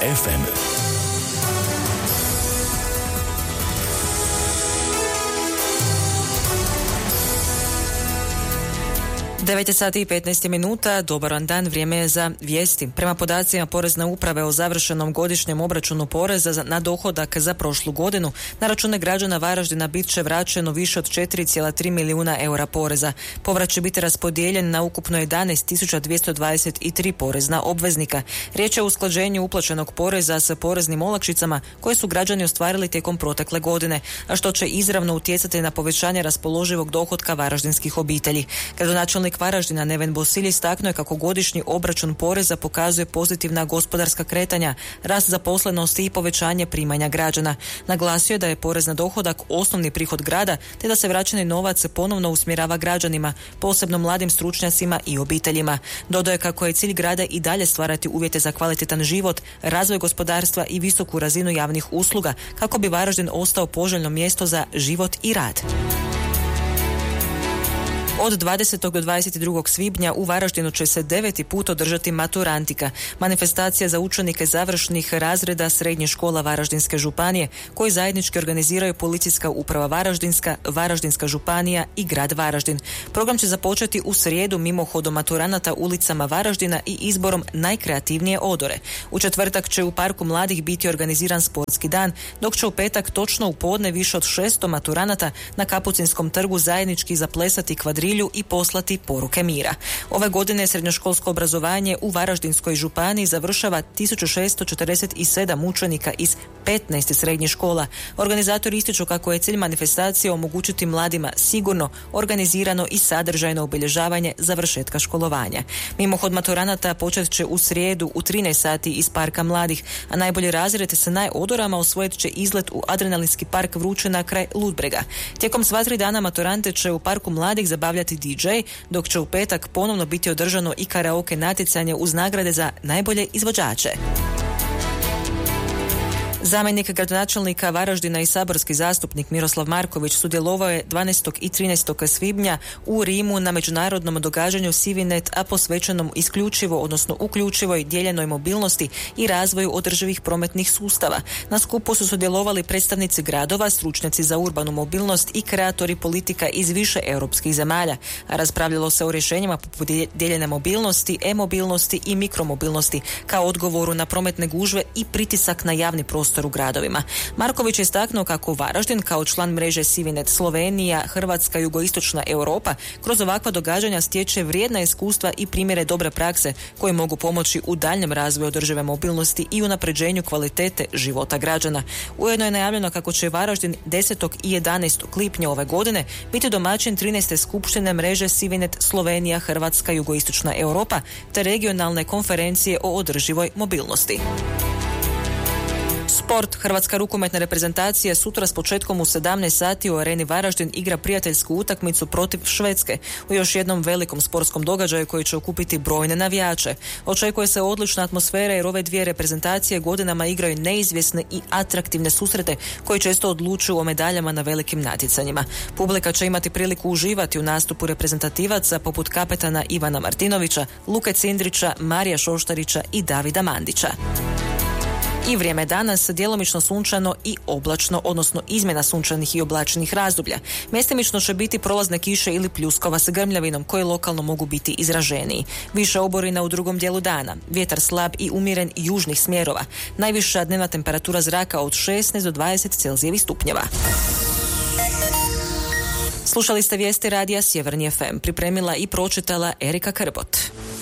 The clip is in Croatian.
FM. 9 sati i 15 minuta, dobar vam dan, vrijeme je za vijesti. Prema podacima Porezne uprave o završenom godišnjem obračunu poreza na dohodak za prošlu godinu, na račune građana Varaždina bit će vraćeno više od 4,3 milijuna eura poreza. Povrat će biti raspodijeljen na ukupno 11.223 porezna obveznika. Riječ je o usklađenju uplaćenog poreza sa poreznim olakšicama koje su građani ostvarili tijekom protekle godine, a što će izravno utjecati na povećanje raspoloživog dohotka varaždinskih obitelji. Gradonačelnik Varaždina Neven Bosilj istaknuo je kako godišnji obračun poreza pokazuje pozitivna gospodarska kretanja, rast zaposlenosti i povećanje primanja građana. Naglasio je da je porez na dohodak osnovni prihod grada, te da se vraćeni novac ponovno usmjerava građanima, posebno mladim stručnjacima i obiteljima. Dodao je kako je cilj grada i dalje stvarati uvjete za kvalitetan život, razvoj gospodarstva i visoku razinu javnih usluga, kako bi Varaždin ostao poželjno mjesto za život i rad. Od 20. do 22. svibnja u Varaždinu će se 9. put održati maturantika, manifestacija za učenike završnih razreda srednjih škola Varaždinske županije, koji zajednički organiziraju Policijska uprava Varaždinska, Varaždinska županija i grad Varaždin. Program će započeti u srijedu mimohodom maturanata ulicama Varaždina i izborom najkreativnije odore. U četvrtak će u Parku mladih biti organiziran sportski dan, dok će u petak točno u podne više od 600 maturanata na Kapucinskom trgu zajednički zaplesati kvadrilju i poslati poruke mira. Ove godine srednjoškolsko obrazovanje u Varaždinskoj županiji završava 1647 učenika iz 15 srednjih škola. Organizatori ističu kako je cilj manifestacije omogućiti mladima sigurno, organizirano i sadržajno obilježavanje završetka školovanja. Mimohod maturanata počet će u srijedu u 13 sati iz Parka mladih, a najbolji razred sa najodorama osvojit će izlet u adrenalinski park Vrućina kraj Ludbrega. Tijekom sva 3 dana maturante će u Parku mladih zabavljati DJ, dok će u petak ponovno biti održano i karaoke natjecanje uz nagrade za najbolje izvođače. Zamjenik gradonačelnika Varaždina i saborski zastupnik Miroslav Marković sudjelovao je 12. i 13. svibnja u Rimu na međunarodnom događanju Civinet, a posvećenom uključivoj dijeljenoj mobilnosti i razvoju održivih prometnih sustava. Na skupu su sudjelovali predstavnici gradova, stručnjaci za urbanu mobilnost i kreatori politika iz više europskih zemalja. A raspravljalo se o rješenjima poput dijeljene mobilnosti, e-mobilnosti i mikromobilnosti kao odgovoru na prometne gužve i pritisak na javni prostor u gradovima. Marković je istaknuo kako Varaždin kao član mreže Civinet Slovenija, Hrvatska, jugoistočna Europa kroz ovakva događanja stječe vrijedna iskustva i primjere dobre prakse koje mogu pomoći u daljnjem razvoju održive mobilnosti i unapređenju kvalitete života građana. Ujedno je najavljeno kako će Varaždin 10. i 11. lipnja ove godine biti domaćin 13. skupštine mreže Civinet Slovenija, Hrvatska, jugoistočna Europa te regionalne konferencije o održivoj mobilnosti. Sport. Hrvatska rukometna reprezentacija sutra s početkom u 17 sati u areni Varaždin igra prijateljsku utakmicu protiv Švedske u još jednom velikom sportskom događaju koji će okupiti brojne navijače. Očekuje se odlična atmosfera jer ove dvije reprezentacije godinama igraju neizvjesne i atraktivne susrete koji često odlučuju o medaljama na velikim natjecanjima. Publika će imati priliku uživati u nastupu reprezentativaca poput kapetana Ivana Martinovića, Luke Cindrića, Marija Šoštarića i Davida Mandića. I vrijeme danas djelomično sunčano i oblačno, odnosno izmjena sunčanih i oblačnih razdoblja. Mjestimično će biti prolazne kiše ili pljuskova sa grmljavinom koje lokalno mogu biti izraženiji. Više oborina u drugom dijelu dana. Vjetar slab i umjeren južnih smjerova. Najviša dnevna temperatura zraka od 16 do 20 Celzijevih stupnjeva. Slušali ste vijesti radija Sjeverni FM. Pripremila i pročitala Erika Krbot.